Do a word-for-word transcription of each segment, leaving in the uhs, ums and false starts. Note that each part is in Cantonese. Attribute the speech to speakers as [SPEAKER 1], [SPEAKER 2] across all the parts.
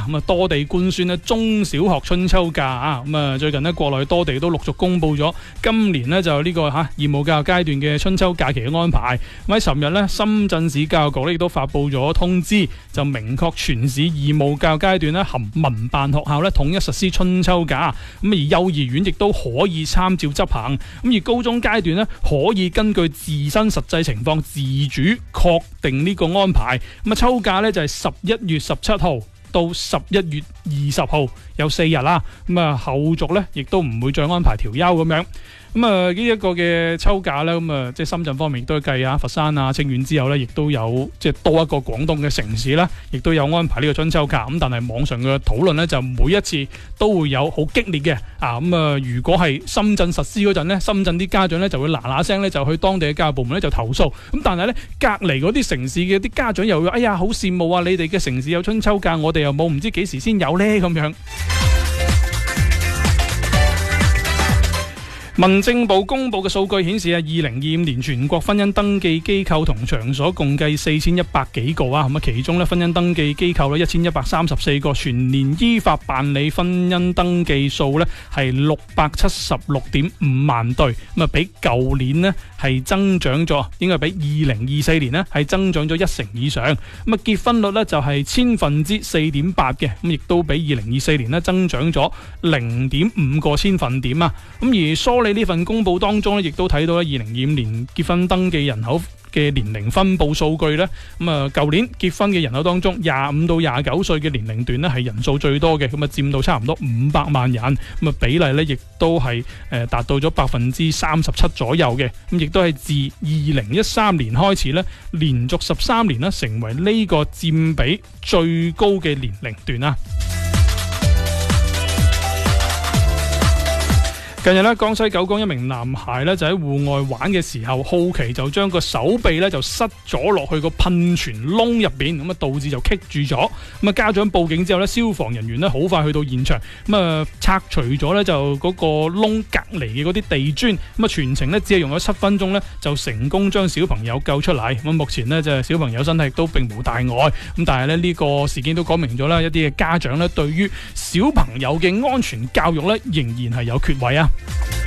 [SPEAKER 1] 咁啊多地官宣咧中小學春秋假啊，咁啊最近咧國內多地都陸續公布咗今年咧就呢個嚇義務教育階段嘅春秋假期嘅安排。咁喺尋日咧，深圳市教育局咧亦都發布咗通知，就明確全市義務教育階段咧含民辦學校咧統一實施春秋假。咁而幼兒園亦都可以參照執行。咁而高中階段咧可以根據自身實際情況自主確定呢個安排。咁啊秋假咧就係十一月十七號到十一月二十號有四日啦。咁啊後續咧亦都唔會再安排調休咁樣。咁啊呢一個嘅秋假咧，咁啊即係深圳方面亦都計啊，佛山啊、清遠之後咧，亦都有即係多一個廣東嘅城市啦，亦都有安排呢個春秋假。咁但係網上嘅討論咧，就每一次都會有好激烈嘅啊。咁啊，如果係深圳實施嗰陣咧，深圳啲家長咧就會嗱嗱聲咧就去當地嘅教育部門咧就投訴。咁但係咧隔離嗰啲城市嘅啲家長又會哎呀好羨慕啊！你哋嘅城市有春秋假，我哋又冇，唔知幾時先有咧咁樣。民政部公布嘅數據顯示啊，二零二五年全國婚姻登記機構同場所共計四千一百幾個啊，咁啊其中咧婚姻登記機構咧一千一百三十四個，全年依法辦理婚姻登記數咧係六百七十六點五萬對，咁啊比舊年咧係增長咗，應該比二零二四年咧係增長咗一成以上。咁啊結婚率咧就係千分之四點八嘅，咁亦都比二零二四年咧增長咗零點五個千分點啊。咁而梳理呢份公佈當中咧，亦都睇到咧，二零二五年結婚登記人口嘅年齡分佈數據咧，咁啊，舊年結婚嘅人口當中，廿五到廿九歲嘅年齡段咧係人數最多嘅，咁啊佔到差唔多五百萬人，咁啊比例咧亦都係誒達到咗百分之三十七左右嘅，咁亦都係自二零一三年開始咧，連續十三年咧成為呢個佔比最高嘅年齡段啊。近日咧，江西九江一名男孩咧就喺戶外玩嘅時候，好奇就將個手臂咧就塞咗落去個噴泉窿入邊，咁啊導致就棘住咗。咁啊家長報警之後咧，消防人員咧好快去到現場，咁啊拆除咗咧就嗰個窿隔離嘅嗰啲地磚，咁啊全程咧只係用咗七分鐘咧就成功將小朋友救出嚟。咁目前咧就係小朋友身體都並無大礙，咁但係咧呢個事件都講明咗啦，一啲嘅家長咧對於小朋友嘅安全教育咧仍然係有缺位啊。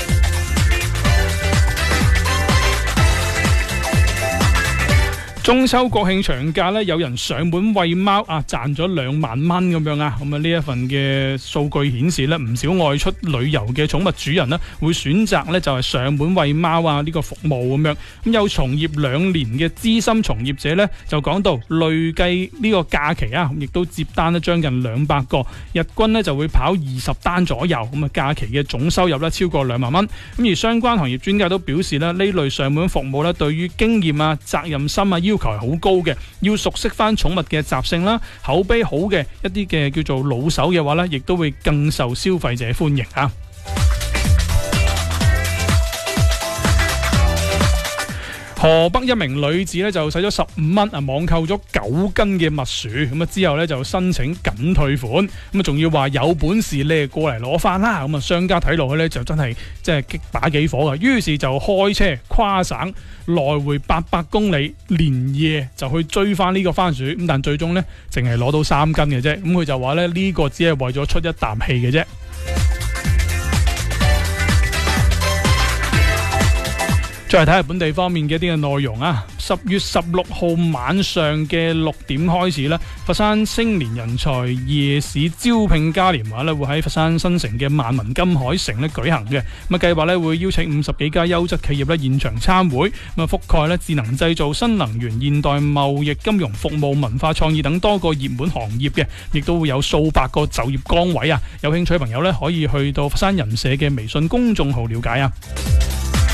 [SPEAKER 1] 中秋國慶長假咧，有人上門餵貓啊，賺咗兩萬蚊咁樣啊！咁啊呢一份嘅數據顯示咧，唔少外出旅遊嘅寵物主人咧，會選擇咧就係上門餵貓啊呢個服務咁樣。咁有從業兩年嘅資深從業者咧，就講到累計呢個假期啊，亦都接單咧將近兩百個，日均咧就會跑二十單左右。咁啊假期嘅總收入咧超過兩萬蚊。咁而相關行業專家都表示咧，呢類上門服務咧，對於經驗啊、責任心啊要求係好高嘅，要熟悉翻寵物嘅習性啦，口碑好嘅一啲嘅叫做老手嘅話呢，亦都會更受消費者歡迎啊！河北一名女子咧就使咗十五蚊啊網購咗九斤嘅蜜薯，咁啊之後咧就申請緊退款，咁啊仲要話有本事你過嚟攞翻啦，咁啊商家睇落去咧就真係即係激把幾火噶，於是就開車跨省來回八百公里，連夜就去追翻呢個番薯，咁但最終咧淨係攞到三斤嘅啫，咁佢就話咧呢個只係為咗出一啖氣嘅啫。再嚟睇下本地方面嘅一啲嘅內容啊！十月十六號晚上嘅六點開始咧，佛山青年人才夜市招聘嘉年華咧會喺佛山新城嘅萬民金海城咧舉行嘅。咁啊計劃咧會邀請五十幾家優質企業咧現場參會，咁啊覆蓋咧智能製造、新能源、現代貿易、金融服務、文化創意等多個熱門行業嘅，亦都會有數百個就業崗位啊！有興趣嘅朋友咧可以去到佛山人社嘅微信公眾號了解啊！